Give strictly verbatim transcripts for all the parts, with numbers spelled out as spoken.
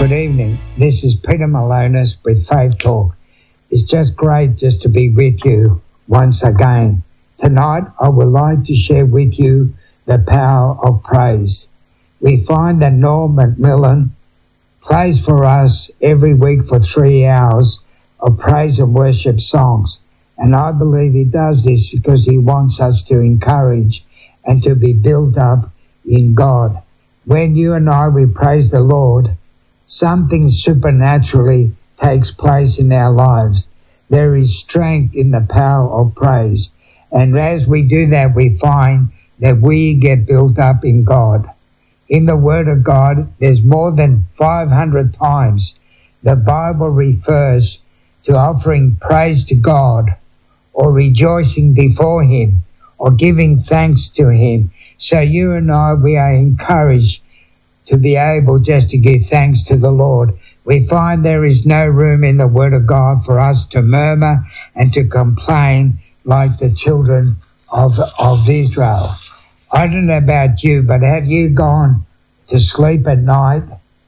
Good evening. This is Peter Malonis with Faith Talk. It's just great just to be with you once again. Tonight, I would like to share with you the power of praise. We find that Noel McMillan plays for us every week for three hours of praise and worship songs. And I believe he does this because he wants us to encourage and to be built up in God. When you and I, we praise the Lord, something supernaturally takes place in our lives. There is strength in the power of praise. And as we do that, we find that we get built up in God. In the Word of God, there's more than five hundred times the Bible refers to offering praise to God or rejoicing before Him or giving thanks to Him. So you and I, we are encouraged to be able just to give thanks to the Lord. We find there is no room in the Word of God for us to murmur and to complain like the children of, of Israel. I don't know about you, but have you gone to sleep at night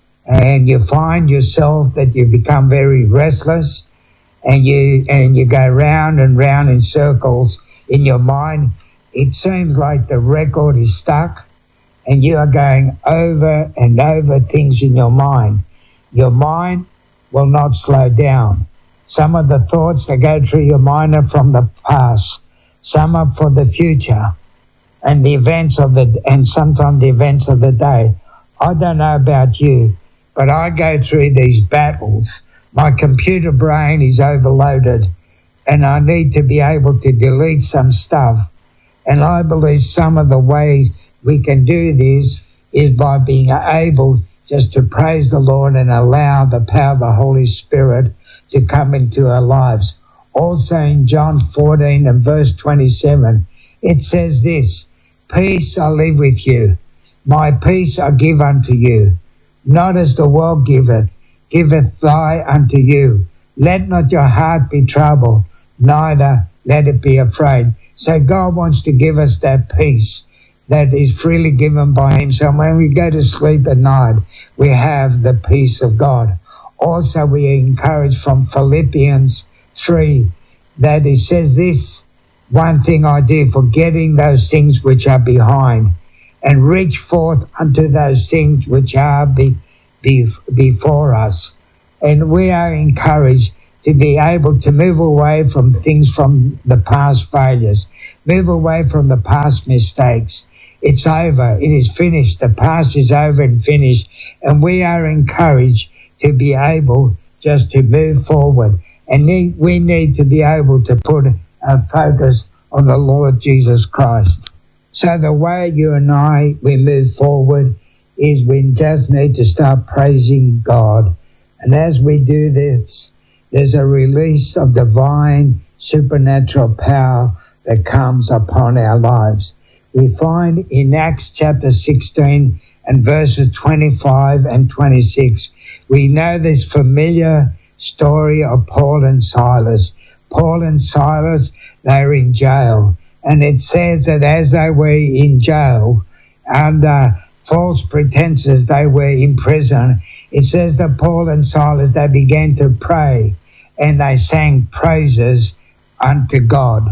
and you find yourself that you become very restless and you and you go round and round in circles in your mind? It seems like the record is stuck and you are going over and over things in your mind. Your mind will not slow down. Some of the thoughts that go through your mind are from the past. Some are for the future and the events of the, and sometimes the events of the day. I don't know about you, but I go through these battles. My computer brain is overloaded and I need to be able to delete some stuff. And I believe some of the way we can do this is by being able just to praise the Lord and allow the power of the Holy Spirit to come into our lives. Also in John fourteen and verse twenty-seven, it says this, "Peace I leave with you, my peace I give unto you. Not as the world giveth, giveth I unto you. Let not your heart be troubled, neither let it be afraid." So God wants to give us that peace that is freely given by Him. So when we go to sleep at night, we have the peace of God. Also, we are encouraged from Philippians three that it says this, "One thing I do, forgetting those things which are behind, and reach forth unto those things which are be, be, before us." And we are encouraged to be able to move away from things from the past failures, move away from the past mistakes. It's over. It is finished. The past is over and finished. And we are encouraged to be able just to move forward. And need, we need to be able to put our focus on the Lord Jesus Christ. So the way you and I, we move forward is we just need to start praising God. And as we do this, there's a release of divine supernatural power that comes upon our lives. We find in Acts chapter sixteen and verses twenty-five and twenty-six, we know this familiar story of Paul and Silas. Paul and Silas, they were in jail. And it says that as they were in jail, under false pretenses, they were in prison. It says that Paul and Silas, they began to pray and they sang praises unto God.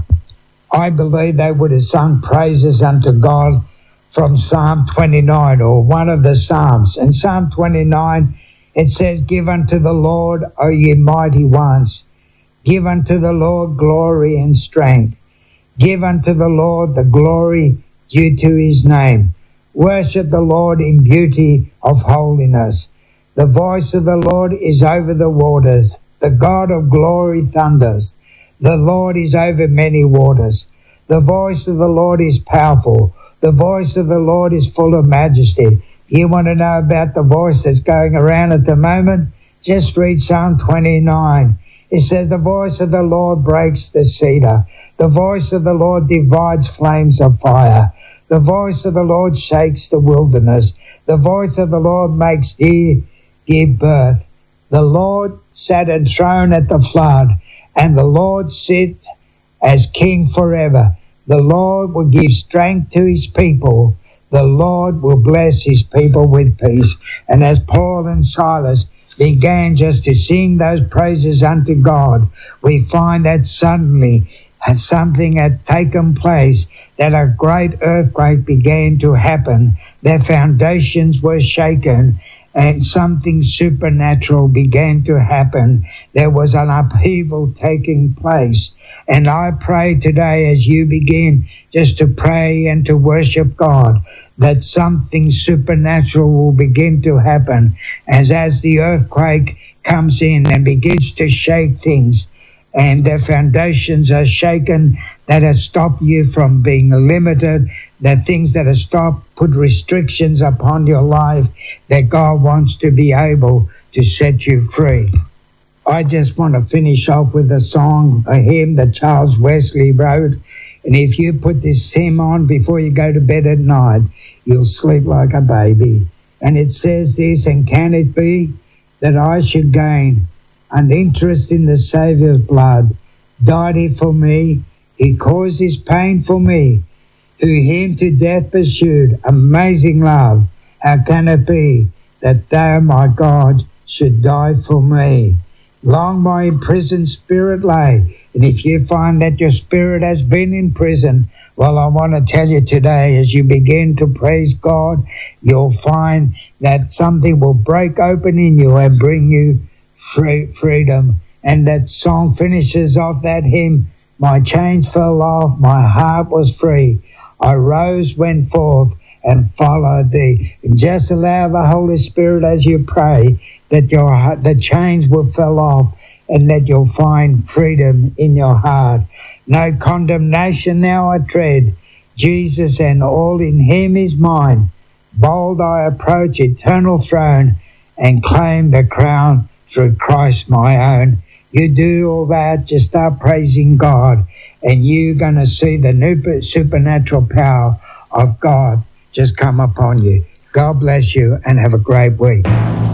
I believe they would have sung praises unto God from Psalm twenty-nine or one of the Psalms. In Psalm twenty-nine, it says, "Give unto the Lord, O ye mighty ones. Give unto the Lord glory and strength. Give unto the Lord the glory due to His name. Worship the Lord in beauty of holiness. The voice of the Lord is over the waters. The God of glory thunders. The Lord is over many waters. The voice of the Lord is powerful. The voice of the Lord is full of majesty." You want to know about the voice that's going around at the moment? Just read Psalm twenty-nine. It says, "The voice of the Lord breaks the cedar. The voice of the Lord divides flames of fire. The voice of the Lord shakes the wilderness. The voice of the Lord makes deer give birth. The Lord sat enthroned at the flood, and the Lord sit as King forever. The Lord will give strength to His people. the Lord will bless his people with peace. And as Paul and Silas began just to sing those praises unto God, we find that suddenly and something had taken place, that a great earthquake began to happen. Their foundations were shaken, and something supernatural began to happen. There was an upheaval taking place. And I pray today, as you begin just to pray and to worship God, that something supernatural will begin to happen as as the earthquake comes in and begins to shake things, and their foundations are shaken, that have stopped you from being limited, the things that have stopped, put restrictions upon your life, that God wants to be able to set you free. I just want to finish off with a song, a hymn that Charles Wesley wrote. And if you put this hymn on before you go to bed at night, you'll sleep like a baby. And it says this: and can it be that I should gain an interest in the Saviour's blood? Died he for me, he caused his pain for me, who him to death pursued. Amazing love, how can it be that thou, my God, should die for me? Long my imprisoned spirit lay. And if you find that your spirit has been in prison, well, I want to tell you today, as you begin to praise God, you'll find that something will break open in you and bring you free, freedom. And that song finishes off that hymn: my chains fell off, my heart was free. I rose, went forth, and followed thee. And just allow the Holy Spirit, as you pray, that your the chains will fall off, and that you'll find freedom in your heart. No condemnation now I tread. Jesus and all in him is mine. Bold I approach eternal throne, and claim the crown through Christ my own. You do all that, just start praising God, and you're going to see the new supernatural power of God just come upon you. God bless you, and have a great week.